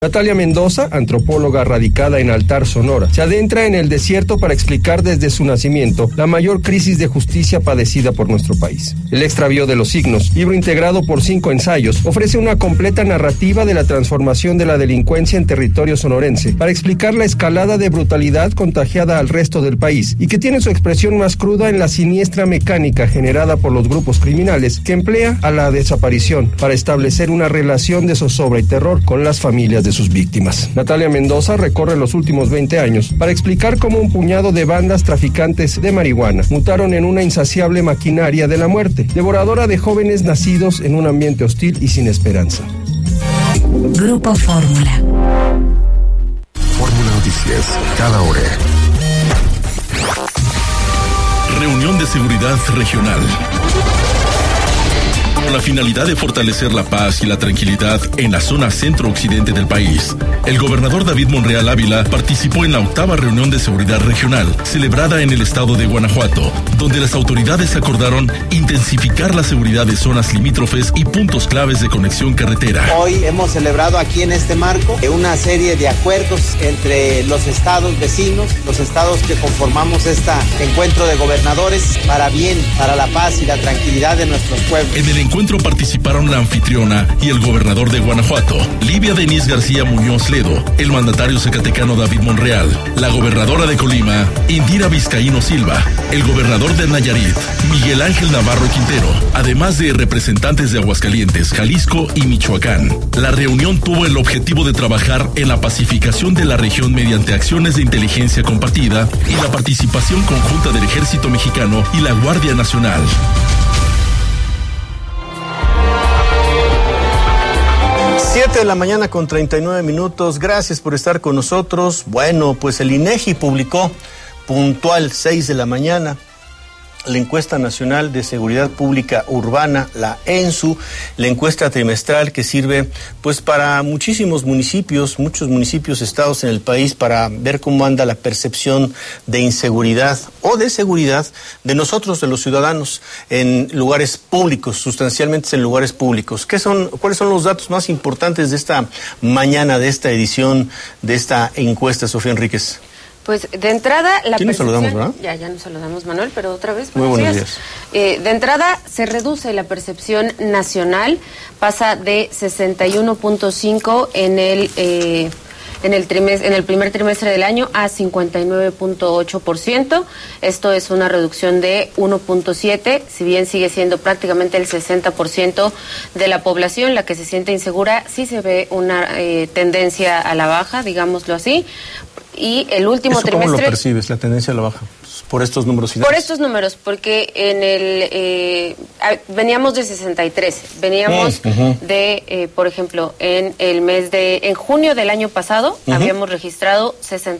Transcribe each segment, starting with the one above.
Natalia Mendoza, antropóloga radicada en Altar, Sonora, se adentra en el desierto para explicar desde su nacimiento la mayor crisis de justicia padecida por nuestro país. El extravío de los signos, libro integrado por 5 ensayos, ofrece una completa narrativa de la transformación de la delincuencia en territorio sonorense para explicar la escalada de brutalidad contagiada al resto del país y que tiene su expresión más cruda en la siniestra mecánica generada por los grupos criminales que emplea a la desaparición para establecer una relación de zozobra y terror con las familias de sus víctimas. Natalia Mendoza recorre los últimos 20 años para explicar cómo un puñado de bandas traficantes de marihuana mutaron en una insaciable maquinaria de la muerte, devoradora de jóvenes nacidos en un ambiente hostil y sin esperanza. Grupo Fórmula. Fórmula Noticias, cada hora. Reunión de seguridad regional. Con la finalidad de fortalecer la paz y la tranquilidad en la zona centro-occidente del país, el gobernador David Monreal Ávila participó en la 8ª reunión de seguridad regional, celebrada en el estado de Guanajuato, donde las autoridades acordaron intensificar la seguridad de zonas limítrofes y puntos claves de conexión carretera. Hoy hemos celebrado aquí en este marco una serie de acuerdos entre los estados vecinos, los estados que conformamos este encuentro de gobernadores para la paz y la tranquilidad de nuestros pueblos. En el encuentro participaron la anfitriona y el gobernador de Guanajuato, Livia Denise García Muñoz Ledo, el mandatario zacatecano David Monreal, la gobernadora de Colima, Indira Vizcaíno Silva, el gobernador de Nayarit, Miguel Ángel Navarro Quintero, además de representantes de Aguascalientes, Jalisco y Michoacán. La reunión tuvo el objetivo de trabajar en la pacificación de la región mediante acciones de inteligencia compartida y la participación conjunta del Ejército Mexicano y la Guardia Nacional. 7 de la mañana con 39 minutos. Gracias por estar con nosotros. Bueno, pues el INEGI publicó puntual 6 de la mañana la encuesta nacional de seguridad pública urbana, la ENSU, la encuesta trimestral que sirve pues para muchos municipios, estados en el país, para ver cómo anda la percepción de inseguridad o de seguridad de nosotros, de los ciudadanos, en lugares públicos, sustancialmente en lugares públicos. ¿Cuáles son los datos más importantes de esta mañana, de esta edición, de esta encuesta, Sofía Enríquez? Pues de entrada la percepción... nos saludamos, ¿verdad? Ya nos saludamos, Manuel, pero otra vez. Muy buenos días. De entrada se reduce la percepción nacional, pasa de 61.5 en el primer trimestre del año a 59.8%. Esto es una reducción de 1.7, si bien sigue siendo prácticamente el 60% de la población la que se siente insegura, sí se ve una tendencia a la baja, digámoslo así. Y el último trimestre... ¿Cómo lo percibes, la tendencia a la baja? Por estos números finales. Por estos números, porque veníamos de 63, veníamos de, por ejemplo, en junio del año pasado habíamos registrado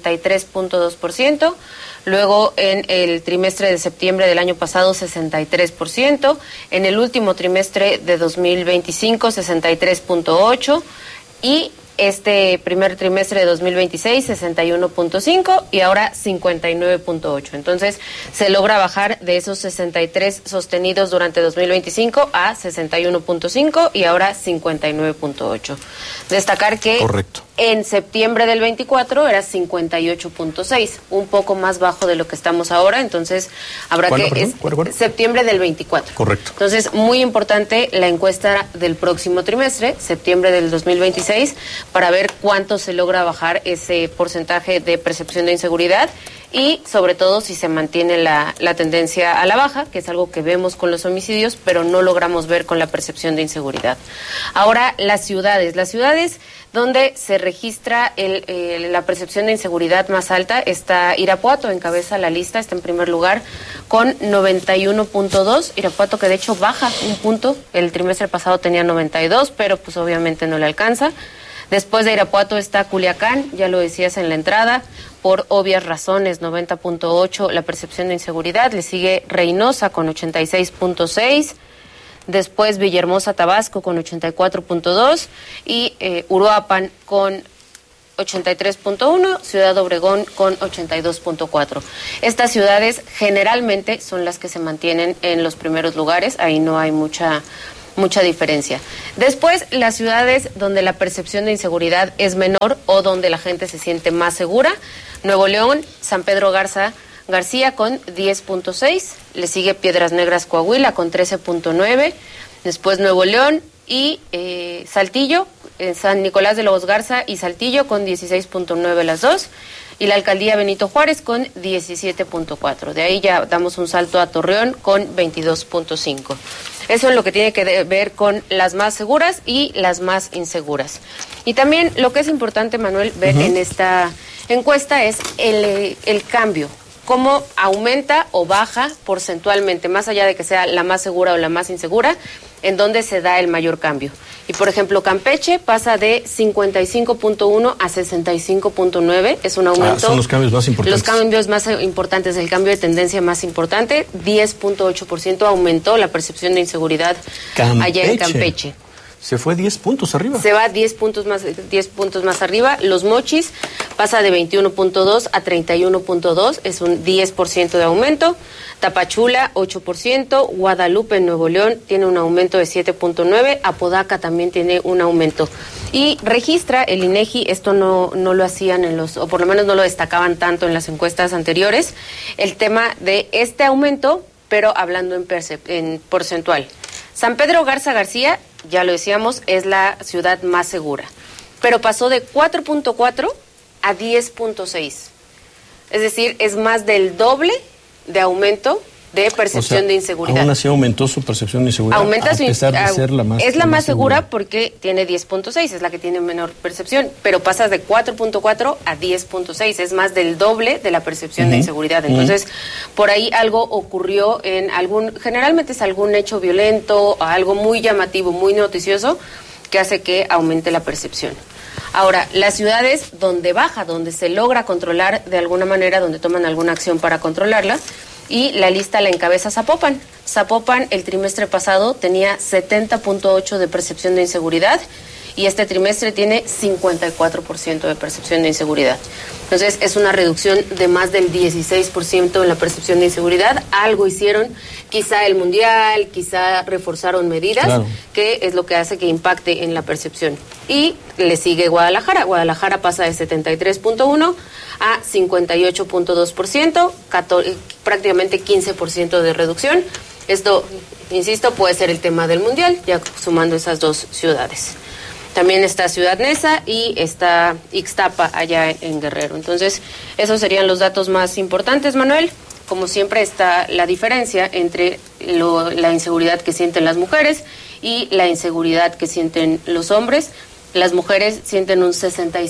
63.2%, luego en el trimestre de septiembre del año pasado 63%, en el último trimestre de 2025 63.8% y este primer trimestre de 2026, 61.5 y ahora 59.8. Entonces, se logra bajar de esos 63 sostenidos durante 2025 a 61.5 y ahora 59.8. Destacar que en septiembre del 24 era 58.6, un poco más bajo de lo que estamos ahora, entonces habrá septiembre del 24. Correcto. Entonces, muy importante la encuesta del próximo trimestre, septiembre del 2026, para ver cuánto se logra bajar ese porcentaje de percepción de inseguridad y sobre todo si se mantiene la tendencia a la baja, que es algo que vemos con los homicidios, pero no logramos ver con la percepción de inseguridad. Ahora, las ciudades donde se registra la percepción de inseguridad más alta, está Irapuato, encabeza la lista, está en primer lugar con 91.2, Irapuato que de hecho baja un punto, el trimestre pasado tenía 92, pero pues obviamente no le alcanza. Después de Irapuato está Culiacán, ya lo decías en la entrada, por obvias razones, 90.8 la percepción de inseguridad. Le sigue Reynosa con 86.6, después Villahermosa, Tabasco con 84.2 y Uruapan con 83.1, Ciudad Obregón con 82.4. Estas ciudades generalmente son las que se mantienen en los primeros lugares, ahí no hay mucha mucha diferencia. Después, las ciudades donde la percepción de inseguridad es menor o donde la gente se siente más segura: Nuevo León, San Pedro García con 10.6, le sigue Piedras Negras, Coahuila con 13.9, después Nuevo León y Saltillo, San Nicolás de los Garza y Saltillo con 16.9 las dos, y la alcaldía Benito Juárez con 17.4. De ahí ya damos un salto a Torreón con 22.5. Eso es lo que tiene que ver con las más seguras y las más inseguras. Y también lo que es importante, Manuel, ver en esta encuesta es el cambio, cómo aumenta o baja porcentualmente, más allá de que sea la más segura o la más insegura, en dónde se da el mayor cambio. Y por ejemplo, Campeche pasa de 55.1 a 65.9, es un aumento. Son los cambios más importantes. Los cambios más importantes, el cambio de tendencia más importante, 10.8% aumentó la percepción de inseguridad allá en Campeche. Se fue 10 puntos arriba. Se va 10 puntos más arriba. Los Mochis pasa de 21.2 a 31.2, es un 10% de aumento. Tapachula, 8%. Guadalupe, en Nuevo León, tiene un aumento de 7.9. Apodaca también tiene un aumento. Y registra el INEGI, esto no lo hacían o por lo menos no lo destacaban tanto en las encuestas anteriores, el tema de este aumento, pero hablando en porcentual. San Pedro García, ya lo decíamos, es la ciudad más segura, pero pasó de 4.4 a 10.6. Es decir, es más del doble de aumento de percepción de inseguridad. Aún así aumentó su percepción de inseguridad, aumenta a pesar de ser la más... Es la más segura porque tiene 10.6, es la que tiene menor percepción, pero pasa de 4.4 a 10.6, es más del doble de la percepción de inseguridad. Entonces, por ahí algo ocurrió generalmente es algún hecho violento, algo muy llamativo, muy noticioso, que hace que aumente la percepción. Ahora, las ciudades donde baja, donde se logra controlar de alguna manera, donde toman alguna acción para controlarla, y la lista la encabeza Zapopan. Zapopan el trimestre pasado tenía 70.8 de percepción de inseguridad y este trimestre tiene 54% de percepción de inseguridad. Entonces es una reducción de más del 16% en la percepción de inseguridad. Algo hicieron, quizá el Mundial, quizá reforzaron medidas, claro, que es lo que hace que impacte en la percepción. Y le sigue Guadalajara. Guadalajara pasa de 73.1 a 58.2%, prácticamente 15% de reducción. Esto, insisto, puede ser el tema del Mundial, ya sumando esas dos ciudades. También está Ciudad Neza y está Ixtapa allá en Guerrero. Entonces, esos serían los datos más importantes, Manuel. Como siempre está la diferencia entre la inseguridad que sienten las mujeres y la inseguridad que sienten los hombres. Las mujeres sienten un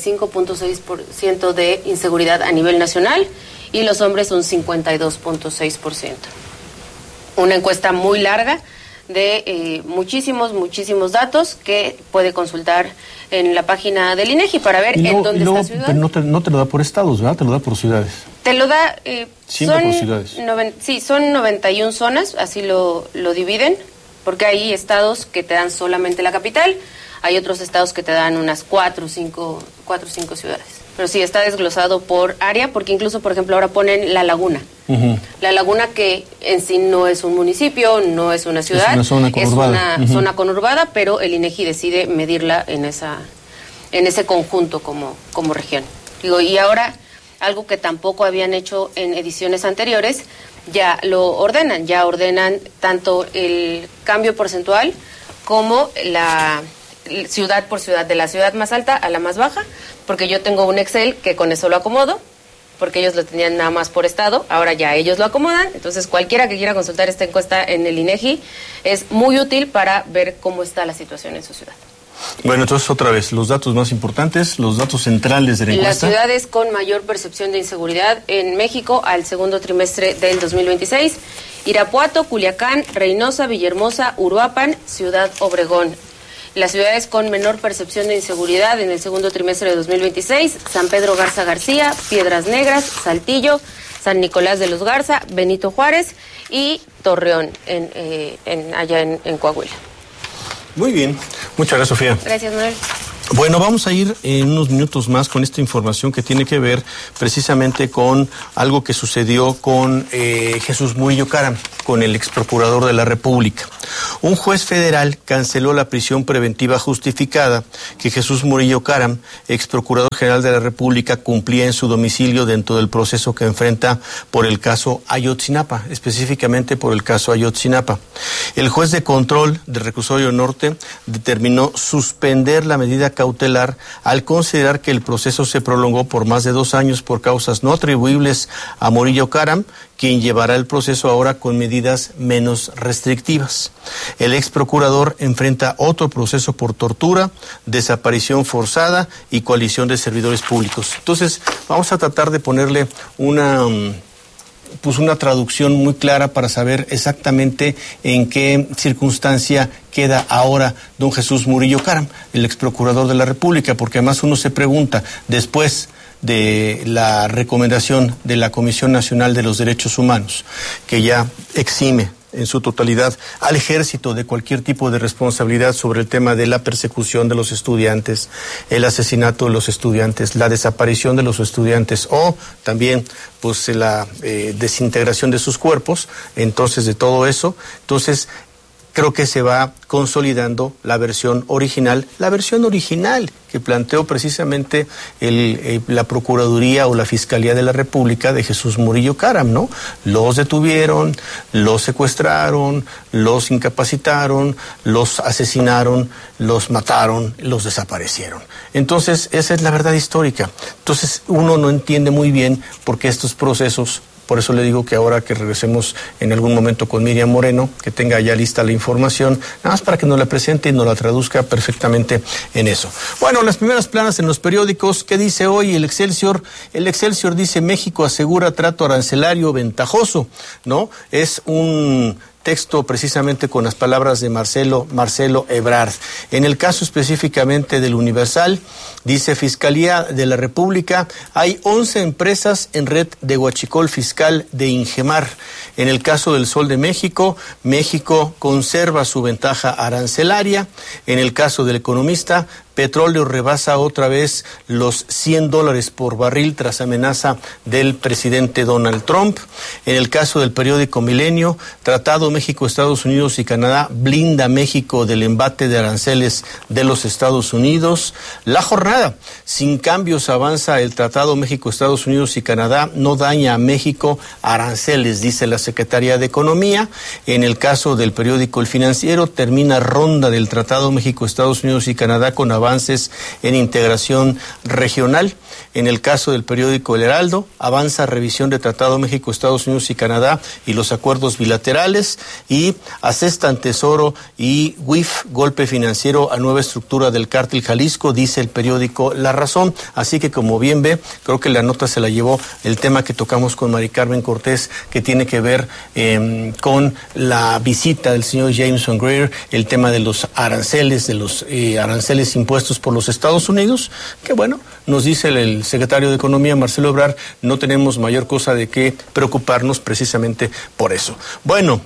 65.6% de inseguridad a nivel nacional y los hombres un 52.6%. Una encuesta muy larga de muchísimos datos que puede consultar en la página del INEGI para ver en dónde está ciudad. Pero no te lo da por estados, ¿verdad? Te lo da por ciudades. Te lo da... Siempre por ciudades. Son 91 zonas, así lo dividen, porque hay estados que te dan solamente la capital, hay otros estados que te dan unas 4 o 5 ciudades. Pero sí, está desglosado por área, porque incluso, por ejemplo, ahora ponen La Laguna. La Laguna, que en sí no es un municipio, no es una ciudad, es una zona conurbada. Es una zona conurbada, pero el INEGI decide medirla en ese conjunto como región. Y ahora, algo que tampoco habían hecho en ediciones anteriores, ya ordenan tanto el cambio porcentual como la ciudad por ciudad, de la ciudad más alta a la más baja, porque yo tengo un Excel que con eso lo acomodo, porque ellos lo tenían nada más por estado, ahora ya ellos lo acomodan. Entonces cualquiera que quiera consultar esta encuesta en el INEGI es muy útil para ver cómo está la situación en su ciudad. Bueno, entonces otra vez, los datos más importantes, los datos centrales de la encuesta. Las ciudades con mayor percepción de inseguridad en México al segundo trimestre del 2026, Irapuato, Culiacán, Reynosa, Villahermosa, Uruapan, Ciudad Obregón. Las ciudades con menor percepción de inseguridad en el segundo trimestre de 2026, San Pedro García, Piedras Negras, Saltillo, San Nicolás de los Garza, Benito Juárez y Torreón, allá en Coahuila. Muy bien, muchas gracias, Sofía. Gracias, Manuel. Bueno, vamos a ir en unos minutos más con esta información que tiene que ver precisamente con algo que sucedió con Jesús Murillo Caram, con el exprocurador de la República. Un juez federal canceló la prisión preventiva justificada que Jesús Murillo Caram, ex procurador general de la República, cumplía en su domicilio dentro del proceso que enfrenta por el caso Ayotzinapa, específicamente por el caso Ayotzinapa. El juez de control del Reclusorio Norte determinó suspender la medida cautelar al considerar que el proceso se prolongó por más de 2 años por causas no atribuibles a Murillo Caram, quien llevará el proceso ahora con medidas menos restrictivas. El ex procurador enfrenta otro proceso por tortura, desaparición forzada y coalición de servidores públicos. Entonces, vamos a tratar de ponerle una traducción muy clara para saber exactamente en qué circunstancia queda ahora don Jesús Murillo Caram, el ex procurador de la República, porque además uno se pregunta, después de la recomendación de la Comisión Nacional de los Derechos Humanos, que ya exime en su totalidad al ejército de cualquier tipo de responsabilidad sobre el tema de la persecución de los estudiantes, el asesinato de los estudiantes, la desaparición de los estudiantes o también pues la desintegración de sus cuerpos. Entonces, de todo eso, creo que se va consolidando la versión original que planteó precisamente la Procuraduría o la Fiscalía de la República de Jesús Murillo Caram, ¿no? Los detuvieron, los secuestraron, los incapacitaron, los asesinaron, los mataron, los desaparecieron. Entonces, esa es la verdad histórica. Entonces, uno no entiende muy bien por qué estos procesos. Por eso le digo que ahora que regresemos en algún momento con Miriam Moreno, que tenga ya lista la información, nada más para que nos la presente y nos la traduzca perfectamente en eso. Bueno, las primeras planas en los periódicos. ¿Qué dice hoy el Excelsior? El Excelsior dice: México asegura trato arancelario ventajoso, ¿no? Es un texto precisamente con las palabras de Marcelo Ebrard. En el caso específicamente del Universal, dice Fiscalía de la República, hay 11 empresas en red de huachicol fiscal de Ingemar. En el caso del Sol de México, México conserva su ventaja arancelaria. En el caso del Economista, petróleo rebasa otra vez los $100 por barril tras amenaza del presidente Donald Trump. En el caso del periódico Milenio, Tratado México, Estados Unidos y Canadá blinda a México del embate de aranceles de los Estados Unidos. La Jornada, sin cambios avanza el Tratado México, Estados Unidos y Canadá, no daña a México aranceles, dice la Secretaría de Economía. En el caso del periódico El Financiero, termina ronda del Tratado México, Estados Unidos y Canadá con avances en integración regional. En el caso del periódico El Heraldo, avanza revisión de Tratado México, Estados Unidos y Canadá y los acuerdos bilaterales, y asestan Tesoro y WIF, golpe financiero a nueva estructura del cártel Jalisco, dice el periódico La Razón. Así que, como bien ve, creo que la nota se la llevó el tema que tocamos con Mari Carmen Cortés, que tiene que ver con la visita del señor Jameson Greer, el tema de los aranceles, aranceles impuestos por los Estados Unidos, que bueno, nos dice el secretario de Economía, Marcelo Ebrard, no tenemos mayor cosa de qué preocuparnos precisamente por eso. Bueno,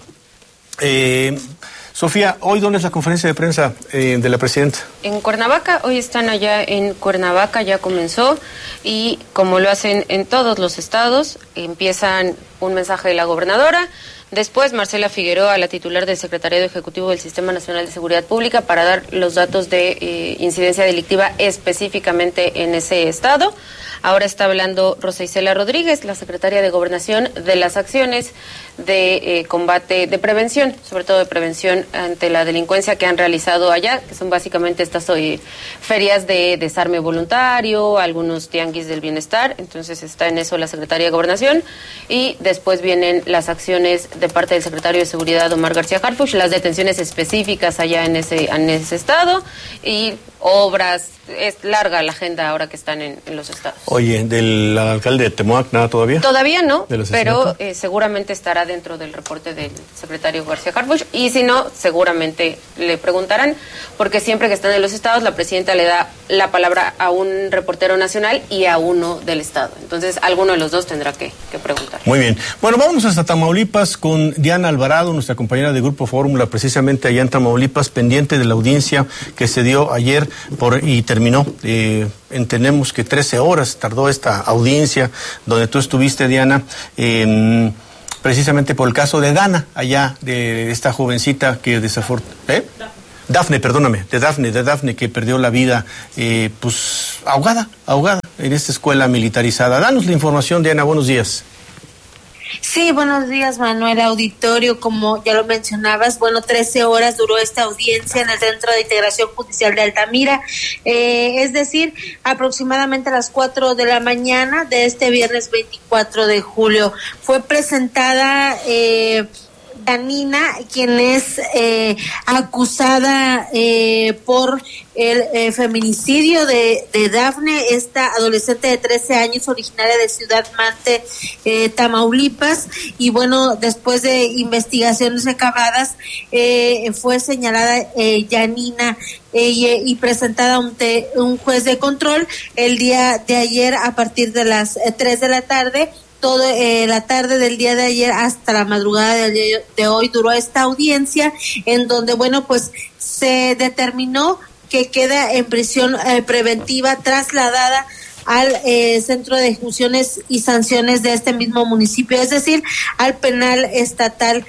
Sofía, ¿hoy dónde es la conferencia de prensa de la presidenta? En Cuernavaca, hoy están allá en Cuernavaca, ya comenzó, y como lo hacen en todos los estados, empiezan un mensaje de la gobernadora. Después, Marcela Figueroa, la titular del Secretariado Ejecutivo del Sistema Nacional de Seguridad Pública, para dar los datos de incidencia delictiva específicamente en ese estado. Ahora está hablando Rosa Isela Rodríguez, la secretaria de Gobernación, de las acciones de combate, de prevención, sobre todo de prevención ante la delincuencia que han realizado allá, que son básicamente estas ferias de desarme voluntario, algunos tianguis del bienestar. Entonces está en eso la secretaria de Gobernación, y después vienen las acciones de parte del secretario de Seguridad, Omar García Harfuch, las detenciones específicas allá en ese estado, y obras. Es larga la agenda ahora que están en los estados. Oye, ¿del alcalde de Temoac nada todavía? Todavía no, pero seguramente estará dentro del reporte del secretario García Harfuch, y si no, seguramente le preguntarán, porque siempre que están en los estados, la presidenta le da la palabra a un reportero nacional y a uno del estado. Entonces, alguno de los dos tendrá que preguntar. Muy bien. Bueno, vamos hasta Tamaulipas con Diana Alvarado, nuestra compañera de Grupo Fórmula, precisamente allá en Tamaulipas, pendiente de la audiencia que se dio ayer y terminó. Entendemos que 13 horas tardó esta audiencia donde tú estuviste, Diana. precisamente por el caso de Dana, allá de esta jovencita que Dafne, de Dafne, que perdió la vida, pues ahogada en esta escuela militarizada. Danos la información, Diana, buenos días. Sí, buenos días, Manuel Auditorio. Como ya lo mencionabas, 13 horas duró esta audiencia en el Centro de Integración Judicial de Altamira, es decir, aproximadamente a las 4 de la mañana de este viernes 24 de julio. Fue presentada Yanina, quien es acusada por el feminicidio de Dafne, esta adolescente de 13 años originaria de Ciudad Mante, Tamaulipas, y después de investigaciones recabadas fue señalada Yanina y presentada ante un juez de control el día de ayer a partir de las 3 de la tarde. Toda la tarde del día de ayer hasta la madrugada de hoy duró esta audiencia, en donde se determinó que queda en prisión preventiva, trasladada al Centro de Ejecuciones y Sanciones de este mismo municipio, es decir, al penal estatal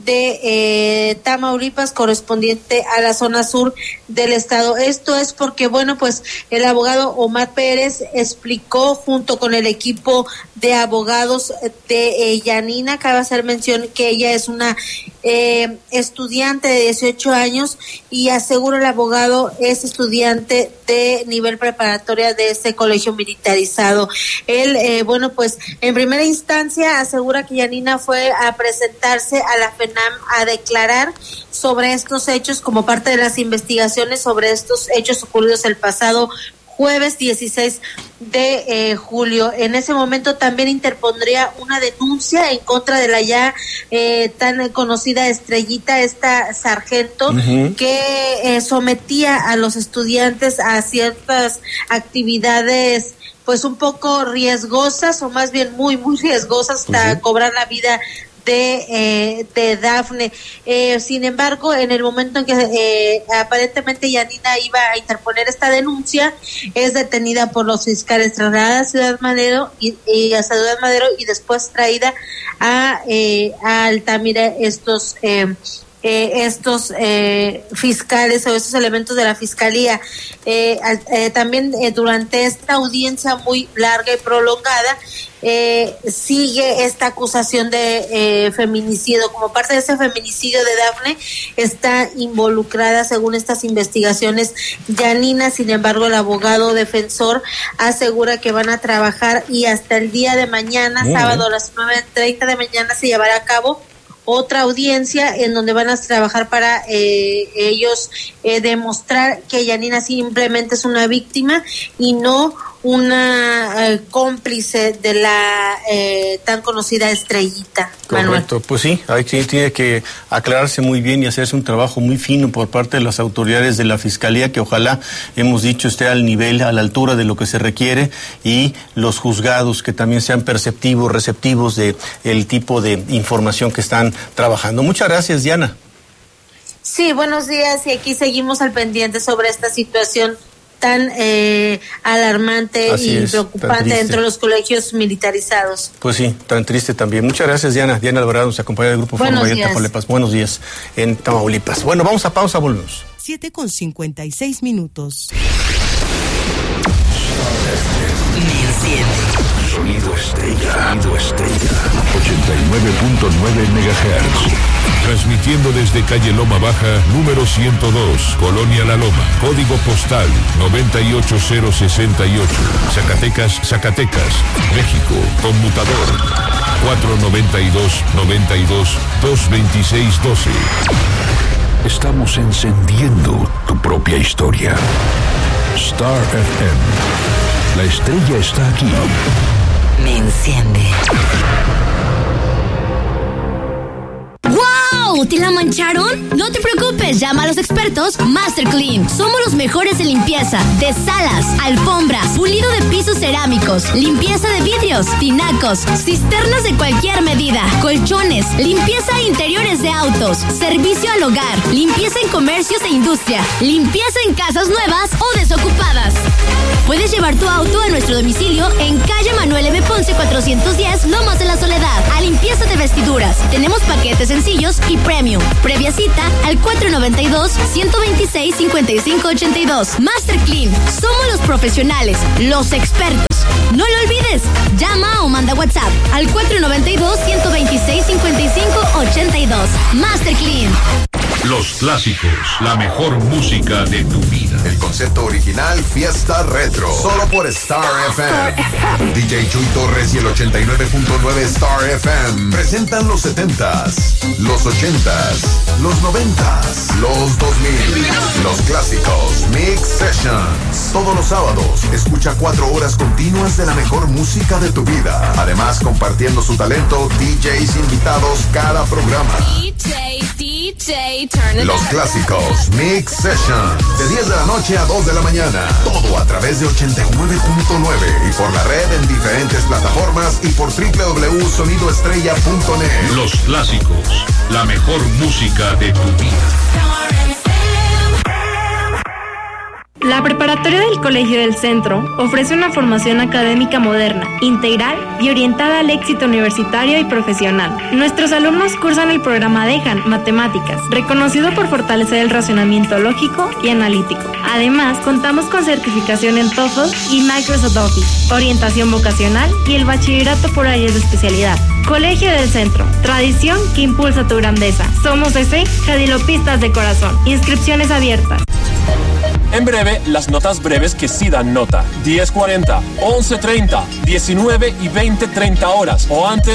de Tamaulipas, correspondiente a la zona sur del estado. Esto es porque el abogado Omar Pérez explicó junto con el equipo de abogados de Yanina. Cabe hacer mención que ella es una estudiante de 18 años y asegura el abogado es estudiante de nivel preparatoria de este colegio militarizado. Él, en primera instancia asegura que Yanina fue a presentarse a la FENAM a declarar sobre estos hechos como parte de las investigaciones sobre estos hechos ocurridos el pasado jueves 16 de julio. En ese momento también interpondría una denuncia en contra de la ya tan conocida Estrellita, esta sargento, que sometía a los estudiantes a ciertas actividades un poco riesgosas, o más bien muy, muy riesgosas, hasta cobrar la vida de Dafne. Sin embargo, en el momento en que aparentemente Yanina iba a interponer esta denuncia, es detenida por los fiscales, trasladada a Ciudad Madero y después traída a Altamira. Estos fiscales o estos elementos de la fiscalía también durante esta audiencia muy larga y prolongada sigue esta acusación de feminicidio. Como parte de ese feminicidio de Dafne está involucrada, según estas investigaciones, Yanina. Sin embargo, el abogado defensor asegura que van a trabajar y hasta el día de mañana, sábado a las 9:30 de mañana, se llevará a cabo otra audiencia en donde van a trabajar para ellos demostrar que Yanina simplemente es una víctima y no una cómplice de la tan conocida Estrellita. Correcto, Manuel. Pues sí, ahí tiene que aclararse muy bien y hacerse un trabajo muy fino por parte de las autoridades de la Fiscalía, que ojalá, hemos dicho, esté al nivel, a la altura de lo que se requiere, y los juzgados que también sean perceptivos, receptivos de el tipo de información que están trabajando. Muchas gracias, Diana. Sí, buenos días, y aquí seguimos al pendiente sobre esta situación tan alarmante y preocupante dentro de los colegios militarizados. Pues sí, tan triste también. Muchas gracias, Diana. Diana Alvarado nos acompaña del Grupo Fórmula en Tamaulipas. Buenos días en Tamaulipas. Bueno, vamos a pausa, volvemos. 7:56. Sonido Estrella. 89.9 MHz. Transmitiendo desde calle Loma Baja, número 102, Colonia La Loma, código postal 98068, Zacatecas, México, conmutador 492-92-226-12. Estamos encendiendo tu propia historia. Star FM. La estrella está aquí. Me enciende. ¡Wow! ¿Te la mancharon? No te preocupes, llama a los expertos Master Clean. Somos los mejores en limpieza de salas, alfombras, pulido de pisos cerámicos, limpieza de vidrios, tinacos, cisternas de cualquier medida, colchones, limpieza de interiores de autos, servicio al hogar, limpieza en comercios e industria, limpieza en casas nuevas o desocupadas. Puedes llevar tu auto a nuestro domicilio en calle Manuel M. Ponce 410, Lomas de la Soledad, a limpieza de vestiduras, Tenemos paquetes sencillos y premium. Previa cita al 492-126-5582. Master Clean. Somos los profesionales, los expertos. No lo olvides. Llama o manda WhatsApp al 492-126-5582. Master Clean. Los clásicos, la mejor música de tu vida. El concepto original, Fiesta Retro. Solo por Star FM. DJ Chuy Torres y el 89.9 Star FM presentan los 70s, los 80s, los 90s, los 2000. Los clásicos Mix Sessions. Todos los sábados, escucha 4 horas continuas de la mejor música de tu vida. Además, compartiendo su talento, DJs invitados cada programa. Los clásicos Mix Sessions, de 10 de la noche a 2 de la mañana. Todo a través de 89.9 y por la red en diferentes plataformas y por www.sonidoestrella.net. Los clásicos, la mejor música de tu vida. La Preparatoria del Colegio del Centro ofrece una formación académica moderna, integral y orientada al éxito universitario y profesional. Nuestros alumnos cursan el programa DEJAN Matemáticas, reconocido por fortalecer el razonamiento lógico y analítico. Además, contamos con certificación en TOEFL y Microsoft Office, orientación vocacional y el bachillerato por áreas de especialidad. Colegio del Centro, tradición que impulsa tu grandeza. Somos ese Jadilopistas de corazón. Inscripciones abiertas. En breve, las notas breves que sí dan nota. 10:40, 11:30, 19 y 20:30 horas o antes